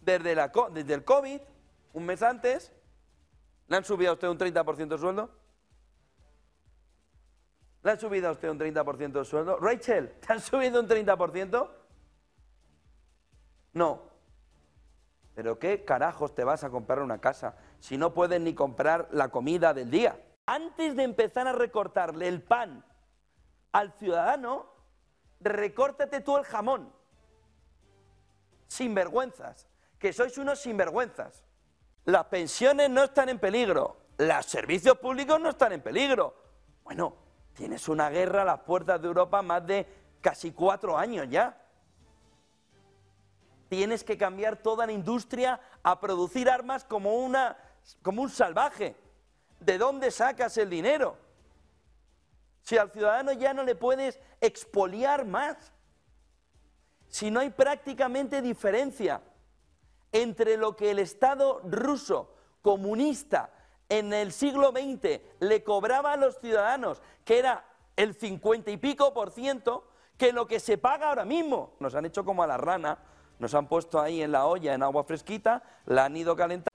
desde el COVID, un mes antes, ¿le han subido a usted un 30% de sueldo? ¿Le han subido a usted un 30% de sueldo? Rachel, ¿te han subido un 30%? No. ¿Pero qué carajos te vas a comprar una casa si no puedes ni comprar la comida del día? Antes de empezar a recortarle el pan al ciudadano, recórtate tú el jamón. Sinvergüenzas, que sois unos sinvergüenzas. Las pensiones no están en peligro, los servicios públicos no están en peligro. Bueno, tienes una guerra a las puertas de Europa más de casi 4 años ya. Tienes que cambiar toda la industria a producir armas como un salvaje. ¿De dónde sacas el dinero? Si al ciudadano ya no le puedes expoliar más. Si no hay prácticamente diferencia entre lo que el Estado ruso comunista en el siglo XX le cobraba a los ciudadanos, que era el 50 y pico %, que lo que se paga ahora mismo. Nos han hecho como a la rana, nos han puesto ahí en la olla en agua fresquita, la han ido calentando.